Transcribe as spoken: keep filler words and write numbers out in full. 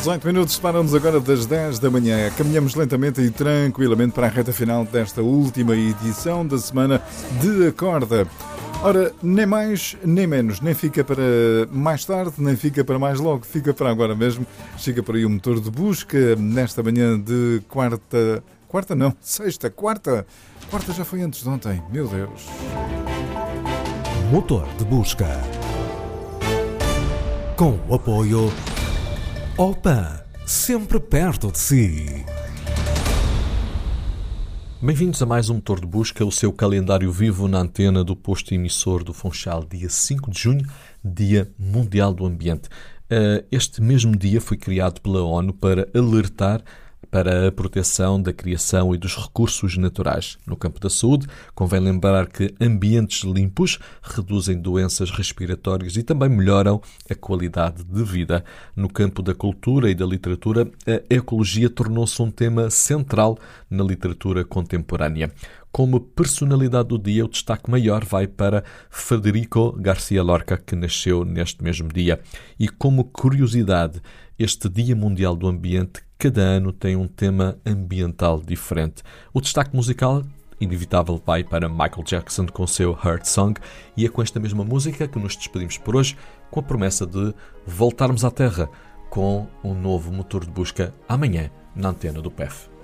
dezoito minutos separam-nos agora das dez da manhã. Caminhamos lentamente e tranquilamente para a reta final desta última edição da semana de Acorda. Ora, nem mais nem menos, nem fica para mais tarde, nem fica para mais logo, fica para agora mesmo. Chega por aí o motor de busca nesta manhã de quarta... Quarta não, sexta, quarta. Quarta já foi antes de ontem, meu Deus. Motor de busca. Com o apoio Opan, sempre perto de si. Bem-vindos a mais um Motor de Busca, o seu calendário vivo na antena do posto emissor do Funchal, dia cinco de junho, Dia Mundial do Ambiente. Este mesmo dia foi criado pela ONU para alertar para a proteção da criação e dos recursos naturais. No campo da saúde, convém lembrar que ambientes limpos reduzem doenças respiratórias e também melhoram a qualidade de vida. No campo da cultura e da literatura, a ecologia tornou-se um tema central na literatura contemporânea. Como personalidade do dia, o destaque maior vai para Federico García Lorca, que nasceu neste mesmo dia. E como curiosidade, este Dia Mundial do Ambiente cada ano tem um tema ambiental diferente. O destaque musical inevitável vai para Michael Jackson com o seu Heart Song, e é com esta mesma música que nos despedimos por hoje, com a promessa de voltarmos à Terra com um novo motor de busca amanhã na antena do P E F.